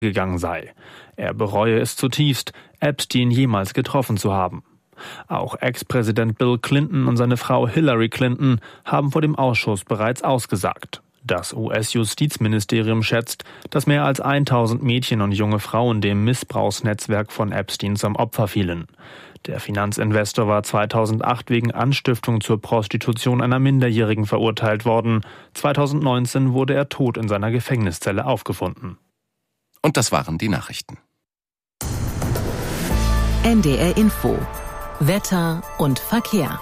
gegangen sei. Er bereue es zutiefst, Epstein jemals getroffen zu haben. Auch Ex-Präsident Bill Clinton und seine Frau Hillary Clinton haben vor dem Ausschuss bereits ausgesagt. Das US-Justizministerium schätzt, dass mehr als 1000 Mädchen und junge Frauen dem Missbrauchsnetzwerk von Epstein zum Opfer fielen. Der Finanzinvestor war 2008 wegen Anstiftung zur Prostitution einer Minderjährigen verurteilt worden. 2019 wurde er tot in seiner Gefängniszelle aufgefunden. Und das waren die Nachrichten. NDR Info. Wetter und Verkehr.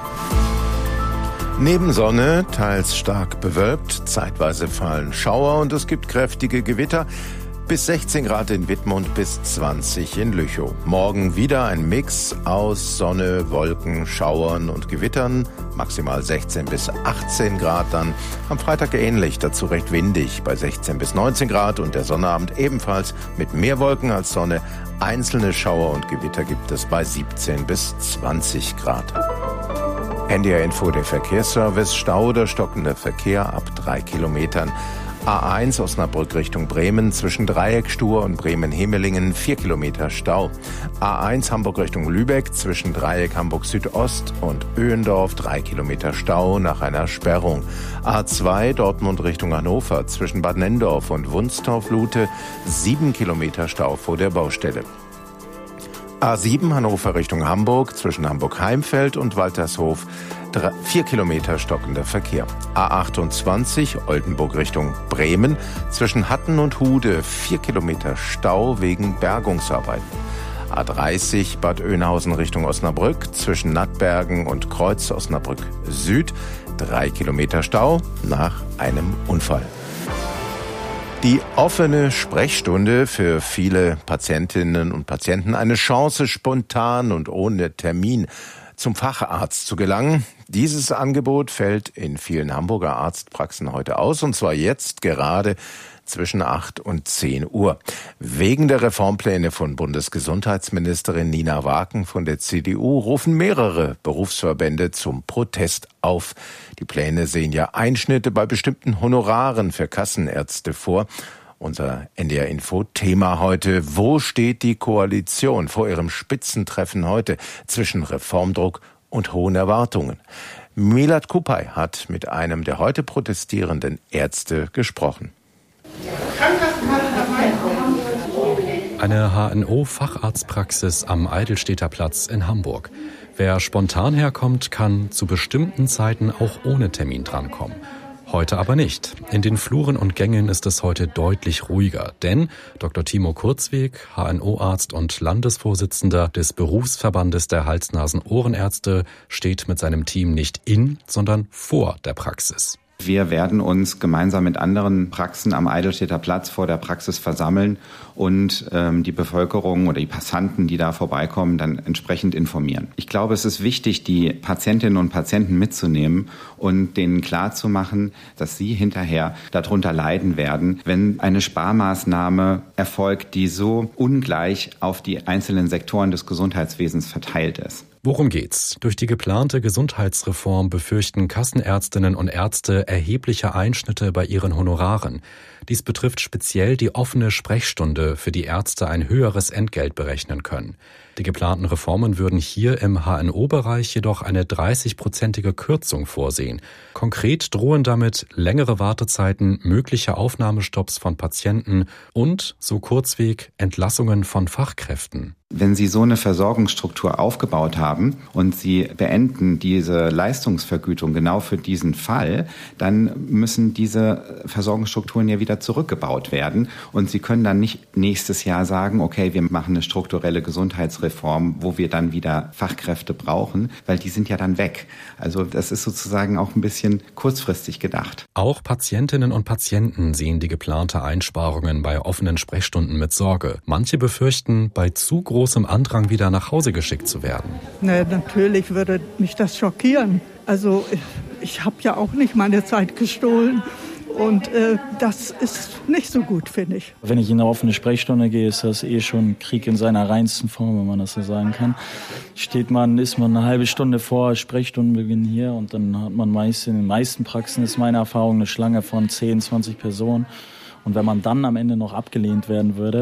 Neben Sonne, teils stark bewölkt, zeitweise fallen Schauer und es gibt kräftige Gewitter. Bis 16 Grad in Wittmund, bis 20 in Lüchow. Morgen wieder ein Mix aus Sonne, Wolken, Schauern und Gewittern. Maximal 16 bis 18 Grad dann. Am Freitag ähnlich, dazu recht windig bei 16 bis 19 Grad und der Sonnabend ebenfalls mit mehr Wolken als Sonne. Einzelne Schauer und Gewitter gibt es bei 17 bis 20 Grad. NDR Info, der Verkehrsservice. Stau oder stockender Verkehr ab 3 Kilometern. A1 Osnabrück Richtung Bremen zwischen Dreieckstuhr und Bremen-Hemelingen 4 Kilometer Stau. A1 Hamburg Richtung Lübeck zwischen Dreieck Hamburg Südost und Öhendorf 3 Kilometer Stau nach einer Sperrung. A2 Dortmund Richtung Hannover zwischen Bad Nenndorf und Wunstorf-Lute 7 Kilometer Stau vor der Baustelle. A7 Hannover Richtung Hamburg zwischen Hamburg-Heimfeld und Waltershof 4 Kilometer stockender Verkehr. A28 Oldenburg Richtung Bremen zwischen Hatten und Hude 4 Kilometer Stau wegen Bergungsarbeiten. A30 Bad Oeynhausen Richtung Osnabrück zwischen Nattbergen und Kreuz Osnabrück Süd 3 Kilometer Stau nach einem Unfall. Die offene Sprechstunde für viele Patientinnen und Patienten eine Chance, spontan und ohne Termin zum Facharzt zu gelangen. Dieses Angebot fällt in vielen Hamburger Arztpraxen heute aus, und zwar jetzt gerade zwischen 8 und 10 Uhr. Wegen der Reformpläne von Bundesgesundheitsministerin Nina Waken von der CDU rufen mehrere Berufsverbände zum Protest auf. Die Pläne sehen ja Einschnitte bei bestimmten Honoraren für Kassenärzte vor. Unser NDR Info Thema heute: Wo steht die Koalition vor ihrem Spitzentreffen heute zwischen Reformdruck und hohen Erwartungen? Milad Kupay hat mit einem der heute protestierenden Ärzte gesprochen. Eine HNO-Facharztpraxis am Eidelstädter Platz in Hamburg. Wer spontan herkommt, kann zu bestimmten Zeiten auch ohne Termin drankommen. Heute aber nicht. In den Fluren und Gängen ist es heute deutlich ruhiger, denn Dr. Timo Kurzweg, HNO-Arzt und Landesvorsitzender des Berufsverbandes der Hals-Nasen-Ohrenärzte, steht mit seinem Team nicht in, sondern vor der Praxis. Wir werden uns gemeinsam mit anderen Praxen am Eidelstädter Platz vor der Praxis versammeln und die Bevölkerung oder die Passanten, die da vorbeikommen, dann entsprechend informieren. Ich glaube, es ist wichtig, die Patientinnen und Patienten mitzunehmen und denen klarzumachen, dass sie hinterher darunter leiden werden, wenn eine Sparmaßnahme erfolgt, die so ungleich auf die einzelnen Sektoren des Gesundheitswesens verteilt ist. Worum geht's? Durch die geplante Gesundheitsreform befürchten Kassenärztinnen und Ärzte erhebliche Einschnitte bei ihren Honoraren. Dies betrifft speziell die offene Sprechstunde, für die Ärzte ein höheres Entgelt berechnen können. Die geplanten Reformen würden hier im HNO-Bereich jedoch eine 30-prozentige Kürzung vorsehen. Konkret drohen damit längere Wartezeiten, mögliche Aufnahmestopps von Patienten und, so Kurzweg, Entlassungen von Fachkräften. Wenn Sie so eine Versorgungsstruktur aufgebaut haben und Sie beenden diese Leistungsvergütung genau für diesen Fall, dann müssen diese Versorgungsstrukturen ja wieder zurückgebaut werden. Und Sie können dann nicht nächstes Jahr sagen, okay, wir machen eine strukturelle Gesundheitsreform, wo wir dann wieder Fachkräfte brauchen, weil die sind ja dann weg. Also das ist sozusagen auch ein bisschen kurzfristig gedacht. Auch Patientinnen und Patienten sehen die geplante Einsparungen bei offenen Sprechstunden mit Sorge. Manche befürchten, bei zu großem Andrang wieder nach Hause geschickt zu werden. Natürlich würde mich das schockieren. Also ich habe ja auch nicht meine Zeit gestohlen. Und das ist nicht so gut, finde ich. Wenn ich in eine offene Sprechstunde gehe, ist das schon Krieg in seiner reinsten Form, wenn man das so sagen kann. Ist man eine halbe Stunde vor Sprechstundenbeginn hier und dann hat man meist in den meisten Praxen, ist meine Erfahrung, eine Schlange von 10, 20 Personen. Und wenn man dann am Ende noch abgelehnt werden würde,